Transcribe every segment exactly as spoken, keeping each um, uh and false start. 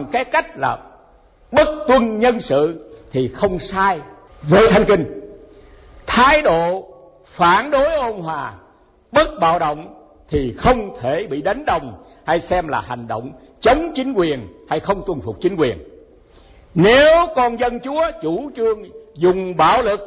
cái cách là bất tuân nhân sự thì không sai. Với Thánh Kinh, thái độ phản đối ôn hòa, bất bạo động thì không thể bị đánh đồng hay xem là hành động chống chính quyền hay không tuân phục chính quyền. Nếu con dân Chúa chủ trương dùng bạo lực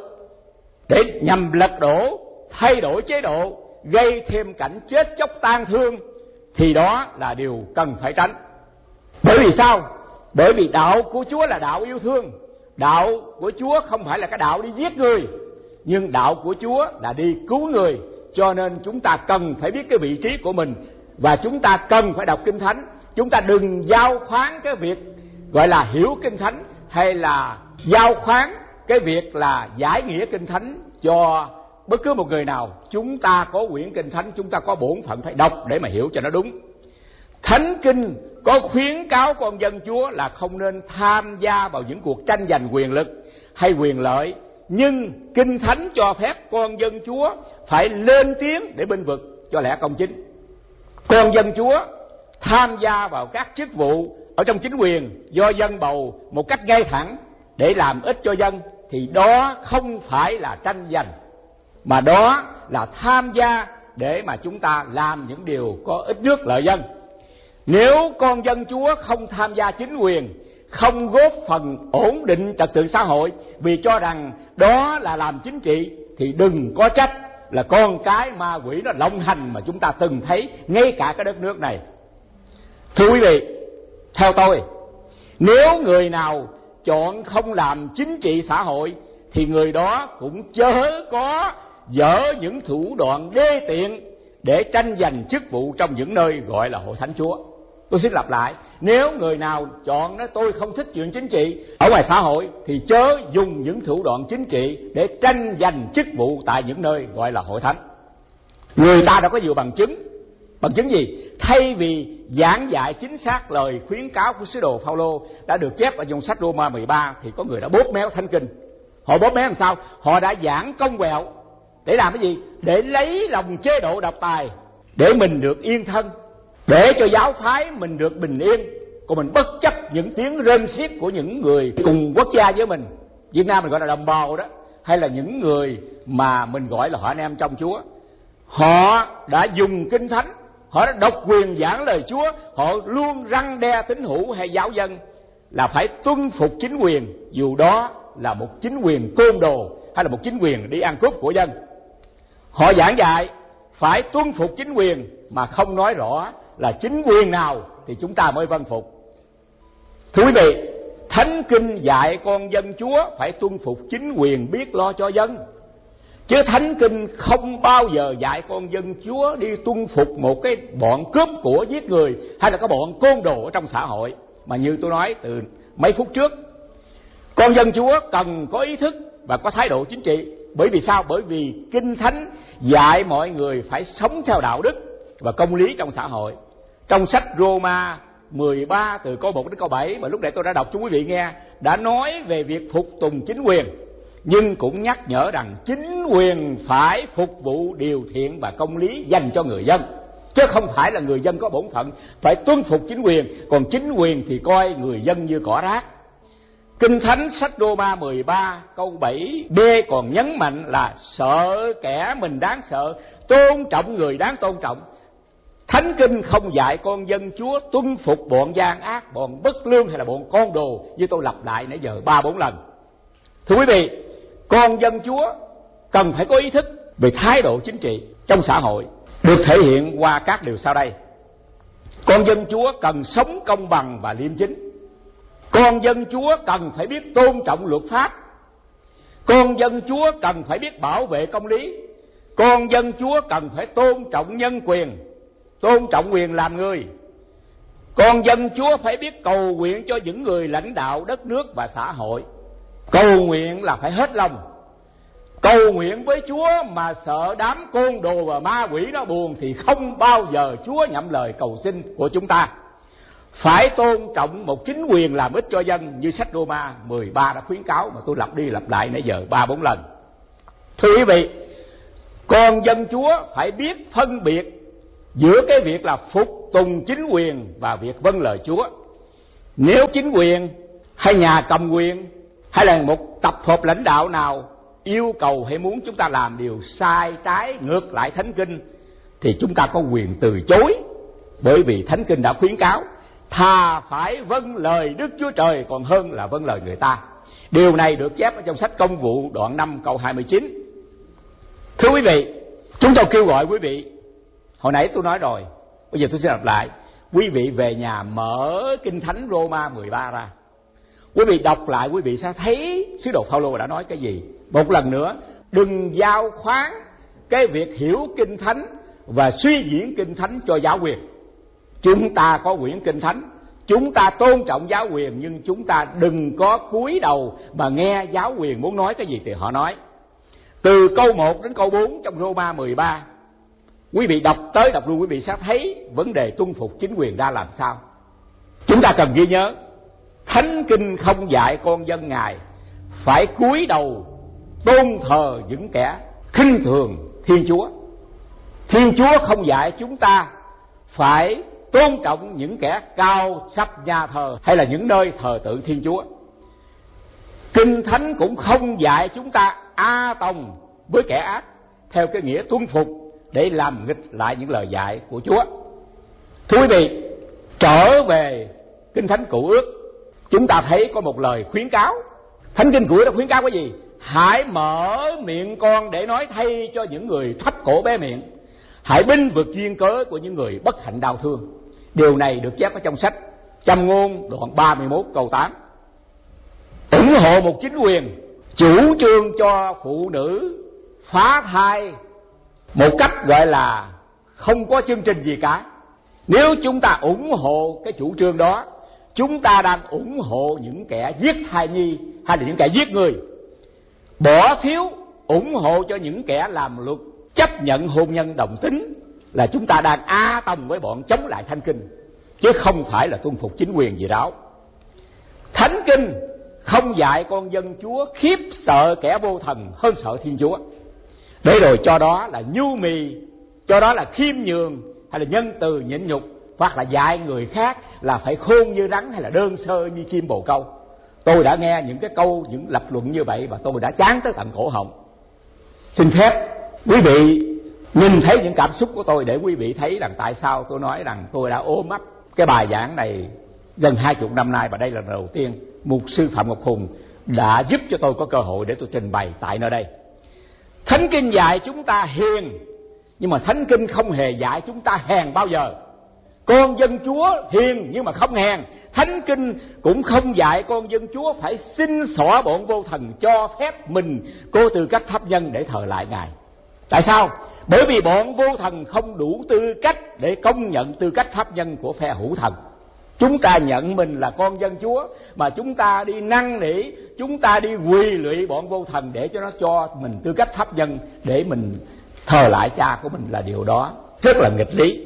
để nhằm lật đổ, thay đổi chế độ, gây thêm cảnh chết chóc tang thương thì đó là điều cần phải tránh. Bởi vì sao? Bởi vì đạo của Chúa là đạo yêu thương. Đạo của Chúa không phải là cái đạo đi giết người, nhưng đạo của Chúa là đi cứu người. Cho nên chúng ta cần phải biết cái vị trí của mình, và chúng ta cần phải đọc Kinh Thánh. Chúng ta đừng giao khoán cái việc gọi là hiểu Kinh Thánh, hay là giao khoán cái việc là giải nghĩa Kinh Thánh cho bất cứ một người nào. Chúng ta có quyển Kinh Thánh, chúng ta có bổn phận phải đọc để mà hiểu cho nó đúng. Thánh Kinh có khuyến cáo con dân Chúa là không nên tham gia vào những cuộc tranh giành quyền lực hay quyền lợi, nhưng Kinh Thánh cho phép con dân Chúa phải lên tiếng để bênh vực cho lẽ công chính. Con dân Chúa tham gia vào các chức vụ ở trong chính quyền do dân bầu một cách ngay thẳng để làm ích cho dân, thì đó không phải là tranh giành, mà đó là tham gia để mà chúng ta làm những điều có ích nước lợi dân. Nếu con dân Chúa không tham gia chính quyền, không góp phần ổn định trật tự xã hội vì cho rằng đó là làm chính trị, thì đừng có trách là con cái ma quỷ nó lộng hành mà chúng ta từng thấy ngay cả cái đất nước này. Thưa quý vị, theo tôi, nếu người nào chọn không làm chính trị xã hội thì người đó cũng chớ có dở những thủ đoạn đê tiện để tranh giành chức vụ trong những nơi gọi là hội thánh Chúa. Tôi xin lặp lại, nếu người nào chọn nói tôi không thích chuyện chính trị ở ngoài xã hội thì chớ dùng những thủ đoạn chính trị để tranh giành chức vụ tại những nơi gọi là hội thánh. Người ta đã có nhiều bằng chứng. Bằng chứng gì? Thay vì giảng dạy chính xác lời khuyến cáo của sứ đồ Phaolô đã được chép ở trong sách Roma mười ba, thì có người đã bóp méo Thánh Kinh. Họ bóp méo làm sao? Họ đã giảng cong quẹo để làm cái gì? Để lấy lòng chế độ độc tài, để mình được yên thân, để cho giáo phái mình được bình yên. Còn mình bất chấp những tiếng rên xiết của những người cùng quốc gia với mình, Việt Nam mình gọi là đồng bào đó, hay là những người mà mình gọi là họ anh em trong Chúa. Họ đã dùng Kinh Thánh, họ đã độc quyền giảng lời Chúa, họ luôn răn đe tín hữu hay giáo dân là phải tuân phục chính quyền, dù đó là một chính quyền côn đồ hay là một chính quyền đi ăn cướp của dân. Họ giảng dạy phải tuân phục chính quyền mà không nói rõ là chính quyền nào thì chúng ta mới vâng phục. Thưa quý vị, Thánh Kinh dạy con dân Chúa phải tuân phục chính quyền, biết lo cho dân, chứ Thánh Kinh không bao giờ dạy con dân Chúa đi tuân phục một cái bọn cướp của giết người hay là cái bọn côn đồ ở trong xã hội. Mà như tôi nói từ mấy phút trước, con dân Chúa cần có ý thức và có thái độ chính trị. Bởi vì sao? Bởi vì Kinh Thánh dạy mọi người phải sống theo đạo đức và công lý trong xã hội. Trong sách Roma mười ba từ câu một đến câu bảy mà lúc nãy tôi đã đọc cho quý vị nghe, đã nói về việc phục tùng chính quyền, nhưng cũng nhắc nhở rằng chính quyền phải phục vụ điều thiện và công lý dành cho người dân, chứ không phải là người dân có bổn phận phải tuân phục chính quyền, còn chính quyền thì coi người dân như cỏ rác. Kinh Thánh sách Roma mười ba câu bảy B còn nhấn mạnh là sợ kẻ mình đáng sợ, tôn trọng người đáng tôn trọng. Thánh Kinh không dạy con dân Chúa tuân phục bọn gian ác, bọn bất lương hay là bọn con đồ, như tôi lặp lại nãy giờ ba bốn lần. Thưa quý vị, con dân Chúa cần phải có ý thức về thái độ chính trị trong xã hội, được thể hiện qua các điều sau đây. Con dân Chúa cần sống công bằng và liêm chính. Con dân Chúa cần phải biết tôn trọng luật pháp. Con dân Chúa cần phải biết bảo vệ công lý. Con dân Chúa cần phải tôn trọng nhân quyền, tôn trọng quyền làm người. Con dân Chúa phải biết cầu nguyện cho những người lãnh đạo đất nước và xã hội. Cầu nguyện là phải hết lòng. Cầu nguyện với Chúa mà sợ đám côn đồ và ma quỷ nó buồn thì không bao giờ Chúa nhậm lời cầu xin của chúng ta. Phải tôn trọng một chính quyền làm ích cho dân như sách Roma mười ba đã khuyến cáo mà tôi lặp đi lặp lại nãy giờ ba bốn lần. Thưa quý vị, con dân Chúa phải biết phân biệt giữa cái việc là phục tùng chính quyền và việc vâng lời Chúa. Nếu chính quyền hay nhà cầm quyền hay là một tập hợp lãnh đạo nào yêu cầu hay muốn chúng ta làm điều sai trái ngược lại Thánh Kinh thì chúng ta có quyền từ chối, bởi vì Thánh Kinh đã khuyến cáo thà phải vâng lời Đức Chúa Trời còn hơn là vâng lời người ta. Điều này được chép ở trong sách Công vụ đoạn năm câu hai mươi chín. Thưa quý vị, chúng tôi kêu gọi quý vị, hồi nãy tôi nói rồi, bây giờ tôi sẽ lặp lại, quý vị về nhà mở Kinh Thánh Roma mười ba ra, quý vị đọc lại, quý vị sẽ thấy sứ đồ Phaolô đã nói cái gì. Một lần nữa, đừng giao khoán cái việc hiểu Kinh Thánh và suy diễn Kinh Thánh cho giáo quyền. Chúng ta có quyển Kinh Thánh, chúng ta tôn trọng giáo quyền, nhưng chúng ta đừng có cúi đầu mà nghe giáo quyền muốn nói cái gì thì họ nói. Từ câu một đến câu bốn trong Roma mười ba, quý vị đọc tới đọc lui, quý vị sẽ thấy vấn đề tuân phục chính quyền ra làm sao. Chúng ta cần ghi nhớ, Thánh Kinh không dạy con dân Ngài phải cúi đầu tôn thờ những kẻ khinh thường Thiên Chúa. Thiên Chúa không dạy chúng ta phải tôn trọng những kẻ cao sắp nhà thờ hay là những nơi thờ tự Thiên Chúa. Kinh Thánh cũng không dạy chúng ta a tòng với kẻ ác theo cái nghĩa tuân phục để làm nghịch lại những lời dạy của Chúa. Thưa quý vị, trở về Kinh Thánh Cựu Ước, chúng ta thấy có một lời khuyến cáo. Thánh Kinh Cựu Ước đã khuyến cáo cái gì? Hãy mở miệng con để nói thay cho những người thấp cổ bé miệng, hãy binh vực duyên cớ của những người bất hạnh đau thương. Điều này được chép ở trong sách Châm Ngôn đoạn ba mươi mốt câu tám. Ủng hộ một chính quyền chủ trương cho phụ nữ phá thai một cách gọi là không có chương trình gì cả. Nếu chúng ta ủng hộ cái chủ trương đó, chúng ta đang ủng hộ những kẻ giết thai nhi hay là những kẻ giết người. Bỏ phiếu ủng hộ cho những kẻ làm luật chấp nhận hôn nhân đồng tính là chúng ta đang a tòng với bọn chống lại Thánh Kinh, chứ không phải là tuân phục chính quyền gì đó. Thánh Kinh không dạy con dân Chúa khiếp sợ kẻ vô thần hơn sợ Thiên Chúa, để rồi cho đó là nhu mì, cho đó là khiêm nhường hay là nhân từ nhịn nhục, hoặc là dạy người khác là phải khôn như rắn hay là đơn sơ như chim bồ câu. Tôi đã nghe những cái câu, những lập luận như vậy và tôi đã chán tới tận cổ họng. Xin phép quý vị nhìn thấy những cảm xúc của tôi để quý vị thấy rằng tại sao tôi nói rằng tôi đã ôm ấp cái bài giảng này gần hai chục năm nay, và đây là lần đầu tiên mục sư Phạm Ngọc Hùng đã giúp cho tôi có cơ hội để tôi trình bày tại nơi đây. Thánh Kinh dạy chúng ta hiền, nhưng mà Thánh Kinh không hề dạy chúng ta hèn bao giờ. Con dân Chúa hiền nhưng mà không hèn. Thánh Kinh cũng không dạy con dân Chúa phải xin xỏ bọn vô thần cho phép mình có tư cách thấp nhân để thờ lại Ngài. Tại sao? Bởi vì bọn vô thần không đủ tư cách để công nhận tư cách thấp nhân của phe hữu thần. Chúng ta nhận mình là con dân Chúa mà chúng ta đi năn nỉ, chúng ta đi quỳ lụy bọn vô thần để cho nó cho mình tư cách thấp nhân để mình thờ lại cha của mình, là điều đó rất là nghịch lý.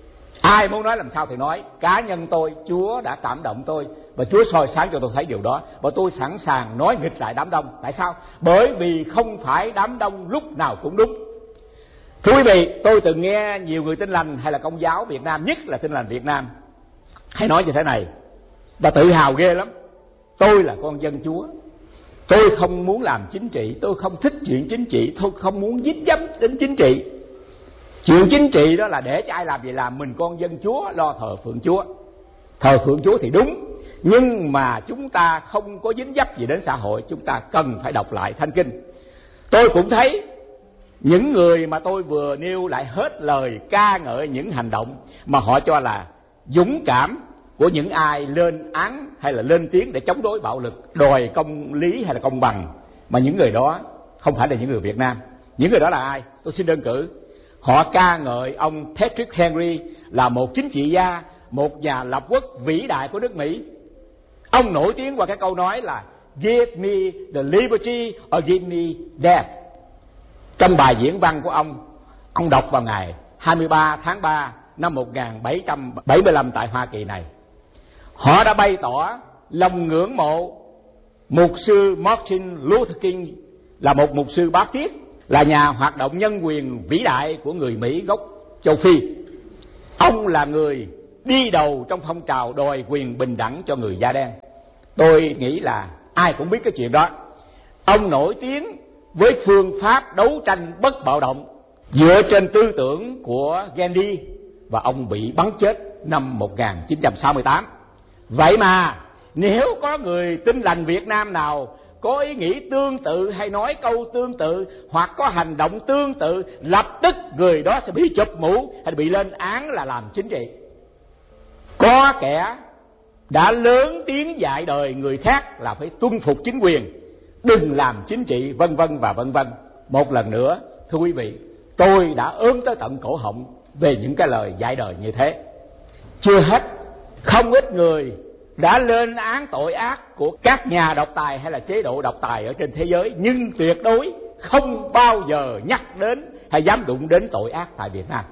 Ai muốn nói làm sao thì nói, cá nhân tôi, Chúa đã cảm động tôi và Chúa soi sáng cho tôi thấy điều đó, và tôi sẵn sàng nói nghịch lại đám đông. Tại sao? Bởi vì không phải đám đông lúc nào cũng đúng. Thưa quý vị, tôi từng nghe nhiều người Tin Lành hay là Công giáo Việt Nam, nhất là Tin Lành Việt Nam, hay nói như thế này, và tự hào ghê lắm: tôi là con dân Chúa, tôi không muốn làm chính trị, tôi không thích chuyện chính trị, tôi không muốn dính dấp đến chính trị. Chuyện chính trị đó là để cho ai làm gì làm, mình con dân Chúa lo thờ phượng Chúa. Thờ phượng Chúa thì đúng, nhưng mà chúng ta không có dính dấp gì đến xã hội, chúng ta cần phải đọc lại Thánh Kinh. Tôi cũng thấy những người mà tôi vừa nêu lại hết lời ca ngợi những hành động mà họ cho là dũng cảm của những ai lên án hay là lên tiếng để chống đối bạo lực, đòi công lý hay là công bằng, mà những người đó không phải là những người Việt Nam. Những người đó là ai? Tôi xin đơn cử. Họ ca ngợi ông Patrick Henry là một chính trị gia, một nhà lập quốc vĩ đại của nước Mỹ. Ông nổi tiếng qua cái câu nói là "Give me the liberty or give me death." Trong bài diễn văn của ông, ông đọc vào ngày hai mươi ba tháng ba năm một nghìn bảy trăm bảy mươi lăm tại Hoa Kỳ này. Họ đã bày tỏ lòng ngưỡng mộ mục sư Martin Luther King, là một mục sư Baptist, là nhà hoạt động nhân quyền vĩ đại của người Mỹ gốc châu Phi. Ông là người đi đầu trong phong trào đòi quyền bình đẳng cho người da đen. Tôi nghĩ là ai cũng biết cái chuyện đó. Ông nổi tiếng với phương pháp đấu tranh bất bạo động dựa trên tư tưởng của Gandhi, và ông bị bắn chết năm một nghìn chín trăm sáu mươi tám. Vậy mà nếu có người tin lành Việt Nam nào có ý nghĩ tương tự hay nói câu tương tự hoặc có hành động tương tự, lập tức người đó sẽ bị chụp mũ hay bị lên án là làm chính trị. Có kẻ đã lớn tiếng dạy đời người khác là phải tuân phục chính quyền, đừng làm chính trị, vân vân và vân vân. Một lần nữa, thưa quý vị, tôi đã ớn tới tận cổ họng về những cái lời dạy đời như thế. Chưa hết, không ít người đã lên án tội ác của các nhà độc tài hay là chế độ độc tài ở trên thế giới, nhưng tuyệt đối không bao giờ nhắc đến hay dám đụng đến tội ác tại Việt Nam.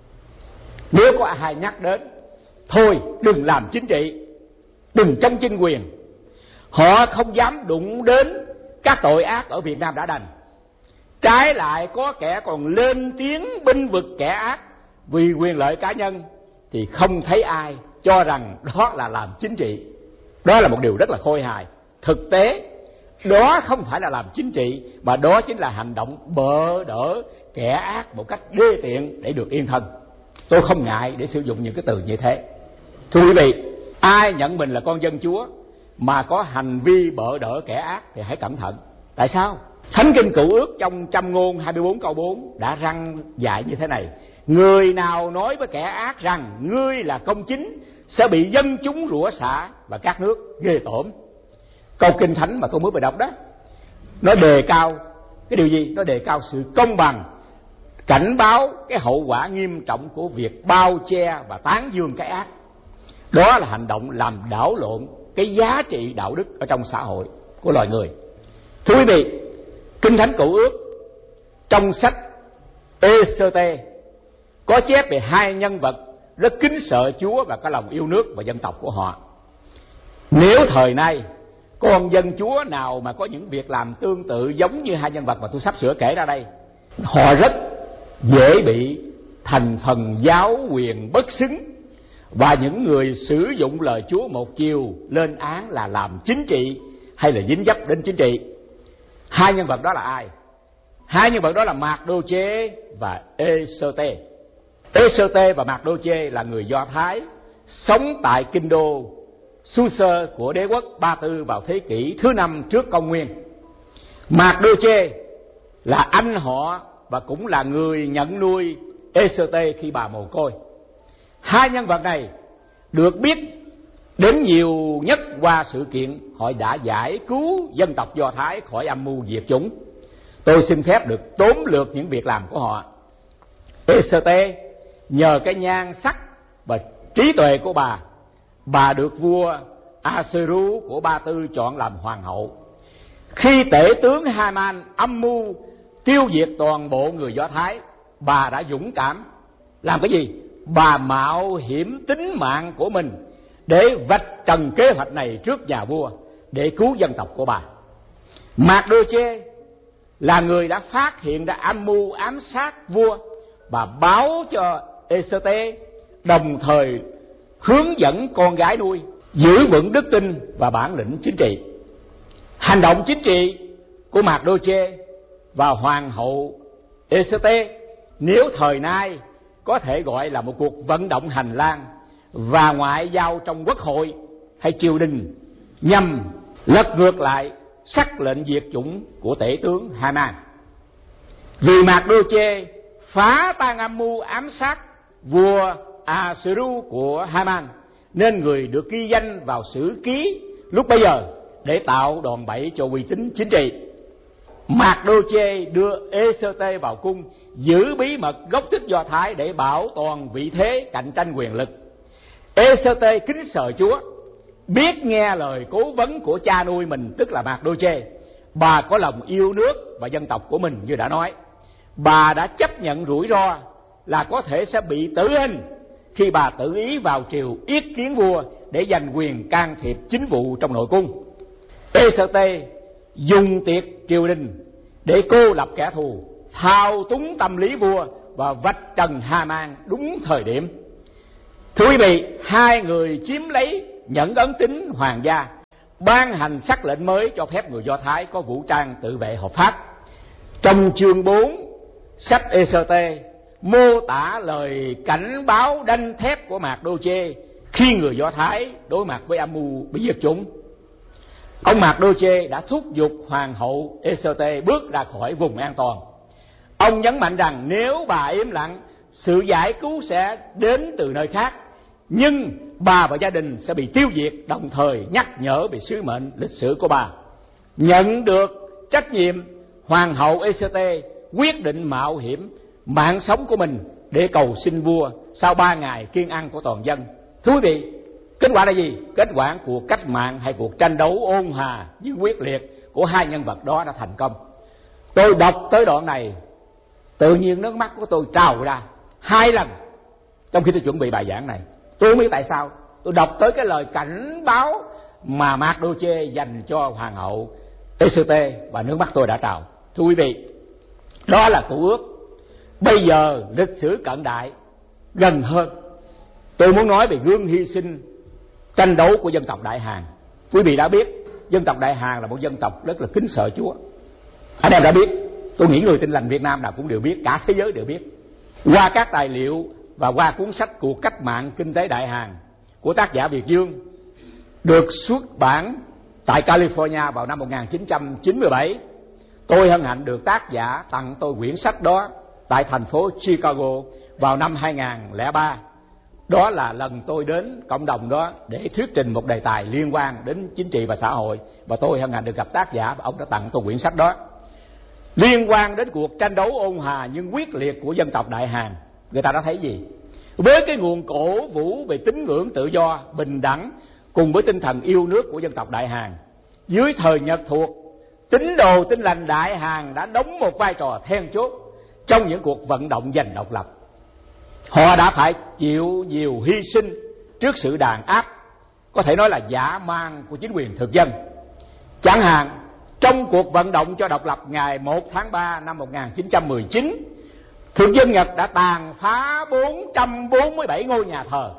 Nếu có ai nhắc đến, thôi đừng làm chính trị, đừng chống chính quyền. Họ không dám đụng đến các tội ác ở Việt Nam đã đành. Trái lại có kẻ còn lên tiếng binh vực kẻ ác vì quyền lợi cá nhân, thì không thấy ai cho rằng đó là làm chính trị. Đó là một điều rất là khôi hài. Thực tế đó không phải là làm chính trị, mà đó chính là hành động bợ đỡ kẻ ác một cách đê tiện để được yên thân. Tôi không ngại để sử dụng những cái từ như thế. Thưa quý vị, ai nhận mình là con dân Chúa mà có hành vi bợ đỡ kẻ ác thì hãy cẩn thận. Tại sao? Thánh Kinh Cựu Ước trong Châm Ngôn hai mươi bốn câu bốn đã răn dạy như thế này: người nào nói với kẻ ác rằng ngươi là công chính sẽ bị dân chúng rủa xả và các nước ghê tởm. Câu Kinh Thánh mà tôi mới vừa đọc đó, nó đề cao cái điều gì? Nó đề cao sự công bằng, cảnh báo cái hậu quả nghiêm trọng của việc bao che và tán dương cái ác. Đó là hành động làm đảo lộn cái giá trị đạo đức ở trong xã hội của loài người. Thưa quý vị, Kinh Thánh Cựu Ước trong sách Ê-sơ-tê có chép về hai nhân vật rất kính sợ Chúa và có lòng yêu nước và dân tộc của họ. Nếu thời nay con dân Chúa nào mà có những việc làm tương tự giống như hai nhân vật mà tôi sắp sửa kể ra đây, họ rất dễ bị thành phần giáo quyền bất xứng và những người sử dụng lời Chúa một chiều lên án là làm chính trị hay là dính dấp đến chính trị. Hai nhân vật đó là ai? Hai nhân vật đó là Mạc-đô-chê và Ê-sơ-tê. Ê-sơ-tê và Mạc-đô-chê là người Do Thái sống tại kinh đô Su-sơ của đế quốc Ba Tư vào thế kỷ thứ năm trước công nguyên. Mạc-đô-chê là anh họ và cũng là người nhận nuôi Ê-sơ-tê khi bà mồ côi. Hai nhân vật này được biết đến nhiều nhất qua sự kiện họ đã giải cứu dân tộc Do Thái khỏi âm mưu diệt chủng. Tôi xin phép được tóm lược những việc làm của họ. Ê-sơ-tê nhờ cái nhan sắc và trí tuệ của bà, bà được vua A-sơ-ru của Ba Tư chọn làm hoàng hậu. Khi tể tướng Ha-man âm mưu tiêu diệt toàn bộ người Do Thái, bà đã dũng cảm làm cái gì? Bà mạo hiểm tính mạng của mình để vạch trần kế hoạch này trước nhà vua để cứu dân tộc của bà. Mạc-đô-chê là người đã phát hiện ra âm mưu ám sát vua, bà báo cho Ê-sơ-tê, đồng thời hướng dẫn con gái nuôi giữ vững đức tin và bản lĩnh chính trị. Hành động chính trị của Mạc-đô-chê và hoàng hậu Ê-sơ-tê nếu thời nay có thể gọi là một cuộc vận động hành lang và ngoại giao trong quốc hội hay triều đình nhằm lật ngược lại sắc lệnh diệt chủng của tể tướng Ha-man. Vì Mạc-đô-chê phá tan âm mưu ám sát vua A-sơ-ru của Ha-man nên người được ghi danh vào sử ký lúc bấy giờ để tạo đòn bẩy cho uy tín chính trị. Mạc-đô-chê đưa Ê-sơ-tê vào cung giữ bí mật gốc tích Do Thái để bảo toàn vị thế cạnh tranh quyền lực. Ê-sơ-tê kính sợ Chúa, biết nghe lời cố vấn của cha nuôi mình tức là Mạc-đô-chê. Bà có lòng yêu nước và dân tộc của mình như đã nói. Bà đã chấp nhận rủi ro là có thể sẽ bị tử hình khi bà tự ý vào triều yết kiến vua để giành quyền can thiệp chính vụ trong nội cung. Ê-sơ-tê dùng tiệc triều đình để cô lập kẻ thù, thao túng tâm lý vua và vạch trần Ha-man đúng thời điểm. Thưa quý vị, hai người chiếm lấy nhẫn ấn tín hoàng gia, ban hành sắc lệnh mới cho phép người Do Thái có vũ trang tự vệ hợp pháp. Trong chương bốn sách Ê-sơ-tê mô tả lời cảnh báo đanh thép của Mạc Đô Chê khi người Do Thái đối mặt với âm mưu bị diệt chủng. Ông Mạc Đô Chê đã thúc giục hoàng hậu Ê-sơ-tê bước ra khỏi vùng an toàn. Ông nhấn mạnh rằng nếu bà im lặng, sự giải cứu sẽ đến từ nơi khác, nhưng bà và gia đình sẽ bị tiêu diệt, đồng thời nhắc nhở về sứ mệnh lịch sử của bà. Nhận được trách nhiệm, hoàng hậu Ê-sơ-tê quyết định mạo hiểm mạng sống của mình để cầu xin vua sau ba ngày kiên ăn của toàn dân. Thưa quý vị, kết quả là gì? Kết quả của cách mạng hay cuộc tranh đấu ôn hòa nhưng quyết liệt của hai nhân vật đó đã thành công. Tôi đọc tới đoạn này, tự nhiên nước mắt của tôi trào ra hai lần trong khi tôi chuẩn bị bài giảng này. Tôi không biết tại sao tôi đọc tới cái lời cảnh báo mà Mạc Đô Chê dành cho hoàng hậu Ê-sơ-tê và nước mắt tôi đã trào. Thưa quý vị, đó là cựu ước. Bây giờ lịch sử cận đại gần hơn, tôi muốn nói về gương hy sinh tranh đấu của dân tộc Đại Hàn. Quý vị đã biết dân tộc Đại Hàn là một dân tộc rất là kính sợ Chúa. Anh em đã biết, tôi nghĩ người Tin Lành Việt Nam nào cũng đều biết, cả thế giới đều biết. Qua các tài liệu và qua cuốn sách Cuộc cách mạng kinh tế Đại Hàn của tác giả Việt Dương được xuất bản tại California vào năm một nghìn chín trăm chín mươi bảy, tôi hân hạnh được tác giả tặng tôi quyển sách đó tại thành phố Chicago vào năm hai nghìn không trăm lẻ ba. Đó là lần tôi đến cộng đồng đó để thuyết trình một đề tài liên quan đến chính trị và xã hội, và tôi hân hạnh được gặp tác giả và ông đã tặng tôi quyển sách đó liên quan đến cuộc tranh đấu ôn hòa nhưng quyết liệt của dân tộc Đại Hàn. Người ta đã thấy gì? Với cái nguồn cổ vũ về tín ngưỡng tự do, bình đẳng cùng với tinh thần yêu nước của dân tộc Đại Hàn, dưới thời Nhật thuộc, tín đồ Tin Lành Đại Hàn đã đóng một vai trò then chốt trong những cuộc vận động giành độc lập. Họ đã phải chịu nhiều hy sinh trước sự đàn áp, có thể nói là dã man của chính quyền thực dân. Chẳng hạn, trong cuộc vận động cho độc lập ngày một tháng ba năm một nghìn chín trăm mười chín, thực dân Nhật đã tàn phá bốn trăm bốn mươi bảy ngôi nhà thờ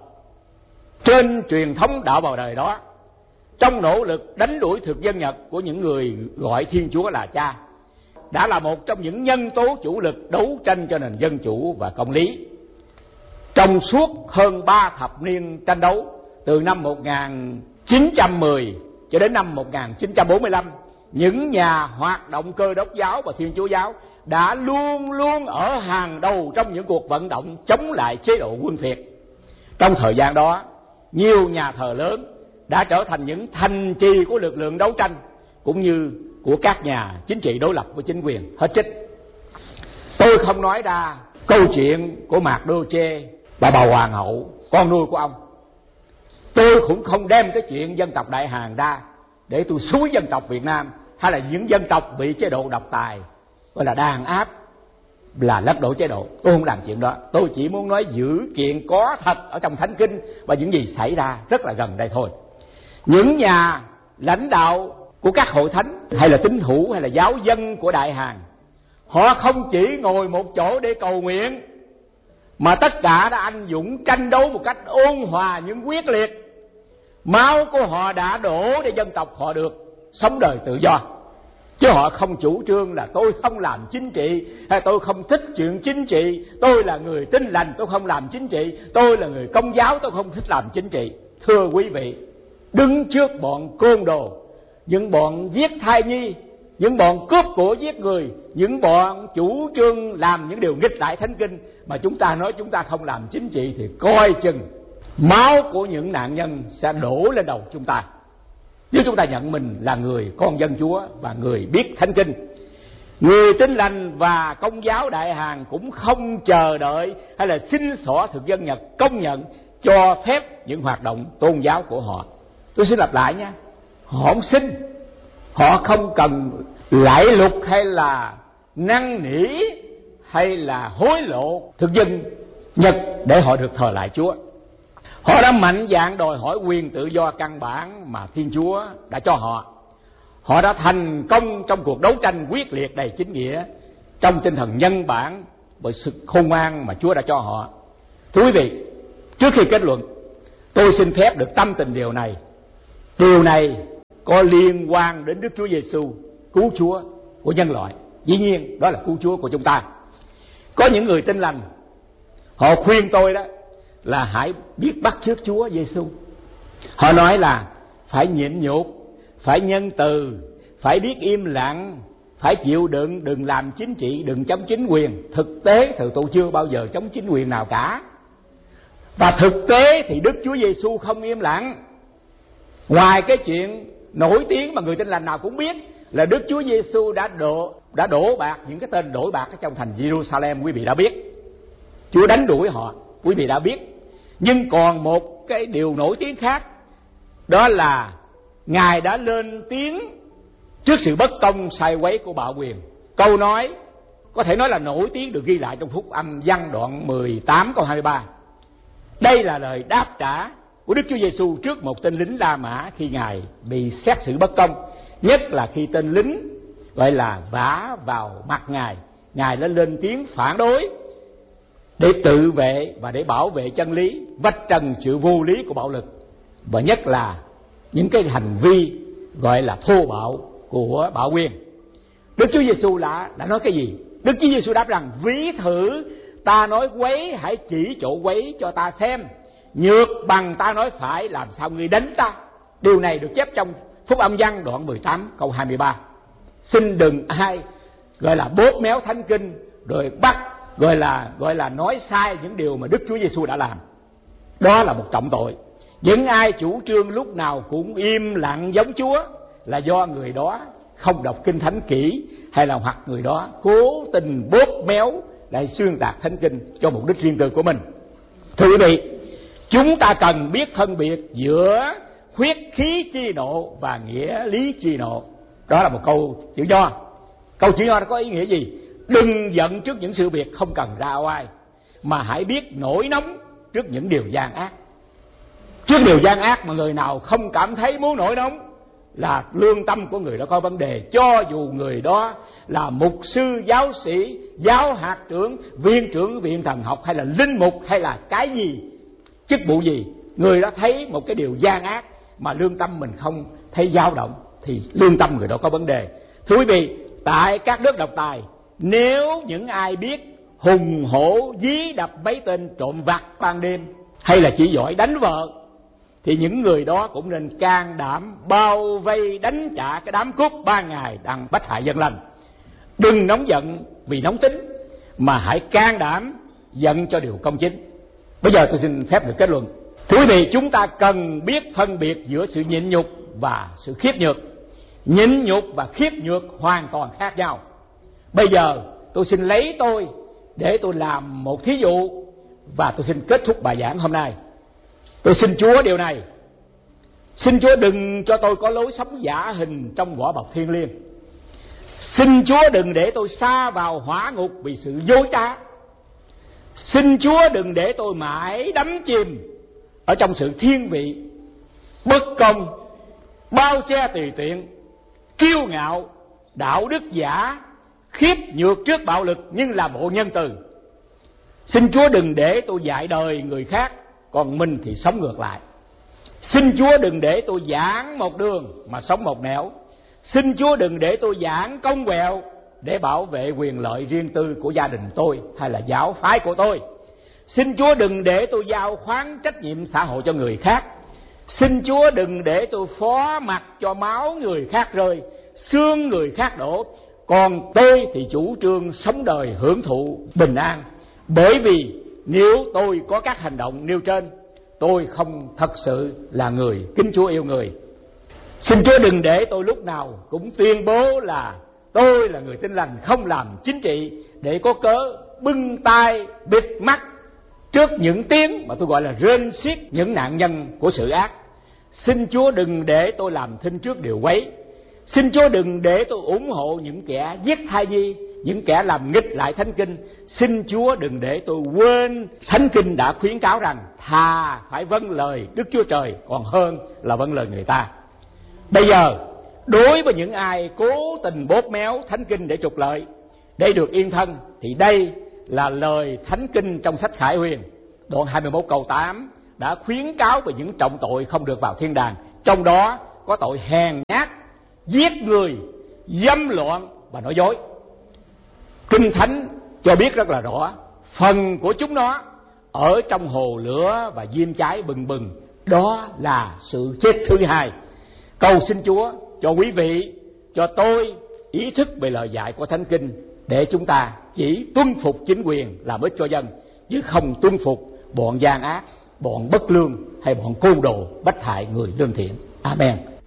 trên truyền thống đạo bào đời đó, trong nỗ lực đánh đuổi thực dân Nhật của những người gọi Thiên Chúa là cha, đã là một trong những nhân tố chủ lực đấu tranh cho nền dân chủ và công lý. Trong suốt hơn ba thập niên tranh đấu, từ năm một nghìn chín trăm mười cho đến năm một nghìn chín trăm bốn mươi lăm, những nhà hoạt động Cơ Đốc giáo và Thiên Chúa giáo đã luôn luôn ở hàng đầu trong những cuộc vận động chống lại chế độ quân phiệt. Trong thời gian đó, nhiều nhà thờ lớn đã trở thành những thành trì của lực lượng đấu tranh cũng như của các nhà chính trị đối lập với chính quyền. Hết trích. Tôi không nói ra câu chuyện của Mạc Đô Chê và bà hoàng hậu con nuôi của ông. Tôi cũng không đem cái chuyện dân tộc Đại Hàn ra để tôi xúi dân tộc Việt Nam hay là những dân tộc bị chế độ độc tài gọi là đàn áp, là lật đổ chế độ. Tôi không làm chuyện đó. Tôi chỉ muốn nói dữ kiện có thật ở trong Thánh Kinh và những gì xảy ra rất là gần đây thôi. Những nhà lãnh đạo của các hội thánh hay là tín hữu hay là giáo dân của Đại Hàn, họ không chỉ ngồi một chỗ để cầu nguyện, mà tất cả đã anh dũng tranh đấu một cách ôn hòa nhưng quyết liệt. Máu của họ đã đổ để dân tộc họ được sống đời tự do, chứ họ không chủ trương là tôi không làm chính trị, hay tôi không thích chuyện chính trị, tôi là người Tin Lành tôi không làm chính trị, tôi là người Công giáo tôi không thích làm chính trị. Thưa quý vị, đứng trước bọn côn đồ, những bọn giết thai nhi, những bọn cướp của giết người, những bọn chủ trương làm những điều nghịch lại Thánh Kinh mà chúng ta nói chúng ta không làm chính trị, thì coi chừng máu của những nạn nhân sẽ đổ lên đầu chúng ta. Nếu chúng ta nhận mình là người con dân Chúa và người biết Thánh Kinh, người Tin Lành và Công giáo Đại Hàn cũng không chờ đợi hay là xin xỏ thực dân Nhật công nhận cho phép những hoạt động tôn giáo của họ. Tôi xin lặp lại nha, họ không xin, họ không cần lạy lục hay là năn nỉ hay là hối lộ thực dân Nhật để họ được thờ lại Chúa. Họ đã mạnh dạn đòi hỏi quyền tự do căn bản mà Thiên Chúa đã cho họ. Họ đã thành công trong cuộc đấu tranh quyết liệt đầy chính nghĩa trong tinh thần nhân bản bởi sự khôn ngoan mà Chúa đã cho họ. Thưa quý vị, trước khi kết luận, Tôi xin phép được tâm tình điều này. Điều này có liên quan đến Đức Chúa Giêsu, cứu Chúa của nhân loại. Dĩ nhiên đó là cứu Chúa của chúng ta. Có những người tin lành, họ khuyên tôi đó là hãy biết bắt chước Chúa Giêsu. Họ nói là phải nhịn nhục, phải nhân từ, phải biết im lặng, phải chịu đựng, đừng làm chính trị, đừng chống chính quyền. Thực tế thì tôi chưa bao giờ chống chính quyền nào cả. Và thực tế thì Đức Chúa Giêsu không im lặng. Ngoài cái chuyện nổi tiếng mà người tin lành nào cũng biết là Đức Chúa Giêsu đã đổ đã đổ bạc, những cái tên đổi bạc ở trong thành Jerusalem, quý vị đã biết. Chúa đánh đuổi họ, quý vị đã biết. Nhưng còn một cái điều nổi tiếng khác, đó là Ngài đã lên tiếng trước sự bất công sai quấy của bạo quyền. Câu nói có thể nói là nổi tiếng được ghi lại trong Phúc Âm Giăng đoạn mười tám câu hai mươi ba. Đây là lời đáp trả của Đức Chúa Giêsu trước một tên lính La Mã khi Ngài bị xét xử bất công, nhất là khi tên lính gọi là vả vào mặt Ngài. Ngài đã lên tiếng phản đối để tự vệ và để bảo vệ chân lý, vạch trần sự vô lý của bạo lực, và nhất là những cái hành vi gọi là thô bạo của bạo quyền. Đức Chúa Giêsu đã, đã nói cái gì? Đức Chúa Giêsu đáp rằng: ví thử ta nói quấy, hãy chỉ chỗ quấy cho ta xem. Nhược bằng ta nói phải, làm sao ngươi đánh ta? Điều này được chép trong Phúc Âm Giăng đoạn mười tám câu hai mươi ba. Xin đừng ai gọi là bóp méo thánh kinh, rồi bắt gọi là gọi là nói sai những điều mà Đức Chúa Giêsu đã làm. Đó là một trọng tội. Những ai chủ trương lúc nào cũng im lặng giống Chúa là do người đó không đọc kinh thánh kỹ, hay là hoặc người đó cố tình bóp méo lại xuyên tạc thánh kinh cho mục đích riêng tư của mình. Thưa quý vị, chúng ta cần biết phân biệt giữa huyết khí chi nộ và nghĩa lý chi nộ. Đó là một câu chữ nho. Câu chữ nho nó có ý nghĩa gì? Đừng giận trước những sự việc không cần ra oai, mà hãy biết nổi nóng trước những điều gian ác. Trước điều gian ác mà người nào không cảm thấy muốn nổi nóng là lương tâm của người đó có vấn đề, cho dù người đó là mục sư, giáo sĩ, giáo hạt trưởng, viên trưởng viện thần học, hay là linh mục, hay là cái gì, chức vụ gì. Người đó thấy một cái điều gian ác mà lương tâm mình không thấy dao động thì lương tâm người đó có vấn đề. Thưa quý vị, tại các nước độc tài, nếu những ai biết hùng hổ dí đập mấy tên trộm vặt ban đêm, hay là chỉ giỏi đánh vợ, thì những người đó cũng nên can đảm bao vây đánh trả cái đám cướp ban ngày đang bách hại dân lành. Đừng nóng giận vì nóng tính, mà hãy can đảm giận cho điều công chính. Bây giờ tôi xin phép được kết luận. Thưa quý vị, chúng ta cần biết phân biệt giữa sự nhịn nhục và sự khiếp nhược. Nhịn nhục và khiếp nhược hoàn toàn khác nhau. Bây giờ tôi xin lấy tôi để tôi làm một thí dụ, và tôi xin kết thúc bài giảng hôm nay. Tôi xin Chúa điều này: xin Chúa đừng cho tôi có lối sống giả hình trong vỏ bọc thiêng liêng. Xin Chúa đừng để tôi sa vào hỏa ngục vì sự dối trá. Xin Chúa đừng để tôi mãi đắm chìm ở trong sự thiên vị, bất công, bao che tùy tiện, kiêu ngạo, đạo đức giả, khiếp nhược trước bạo lực nhưng là bộ nhân từ. Xin Chúa đừng để tôi dạy đời người khác, còn mình thì sống ngược lại. Xin Chúa đừng để tôi giảng một đường mà sống một nẻo. Xin Chúa đừng để tôi giảng công quẹo để bảo vệ quyền lợi riêng tư của gia đình tôi hay là giáo phái của tôi. Xin Chúa đừng để tôi giao khoán trách nhiệm xã hội cho người khác. Xin Chúa đừng để tôi phó mặc cho máu người khác rơi, xương người khác đổ, còn tôi thì chủ trương sống đời hưởng thụ bình an. Bởi vì nếu tôi có các hành động nêu trên, tôi không thật sự là người kính Chúa yêu người. Xin Chúa đừng để tôi lúc nào cũng tuyên bố là tôi là người tin lành, không làm chính trị, để có cớ bưng tay bịt mắt trước những tiếng mà tôi gọi là rên xiết những nạn nhân của sự ác. Xin Chúa đừng để tôi làm thinh trước điều quấy. Xin Chúa đừng để tôi ủng hộ những kẻ giết thai nhi, những kẻ làm nghịch lại thánh kinh. Xin Chúa đừng để tôi quên thánh kinh đã khuyến cáo rằng thà phải vâng lời Đức Chúa Trời còn hơn là vâng lời người ta. Bây giờ, đối với những ai cố tình bóp méo thánh kinh để trục lợi, để được yên thân, thì đây là lời thánh kinh trong sách Khải Huyền đoạn hai mươi mốt câu tám đã khuyến cáo về những trọng tội không được vào thiên đàng, trong đó có tội hèn nhát, giết người, dâm loạn và nói dối. Kinh Thánh cho biết rất là rõ, phần của chúng nó ở trong hồ lửa và diêm cháy bừng bừng, đó là sự chết thứ hai. Cầu xin Chúa cho quý vị, cho tôi ý thức về lời dạy của Thánh Kinh, để chúng ta chỉ tuân phục chính quyền làm ích cho dân, chứ không tuân phục bọn gian ác, bọn bất lương hay bọn côn đồ bách hại người lương thiện. Amen.